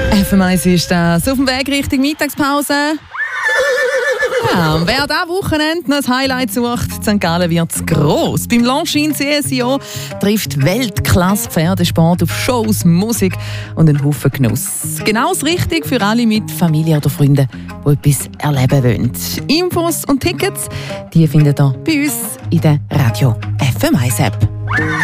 FM1 ist das. Auf dem Weg Richtung Mittagspause. Ja, und wer dieses Wochenende noch ein Highlight sucht, in St. Gallen wird es gross. Beim Longines CSIO trifft Weltklasse-Pferdesport auf Shows, Musik und einen Haufen Genuss. Genau das Richtige für alle mit Familie oder Freunden, die etwas erleben wollen. Infos und Tickets, die findet ihr bei uns in der Radio FM1 App.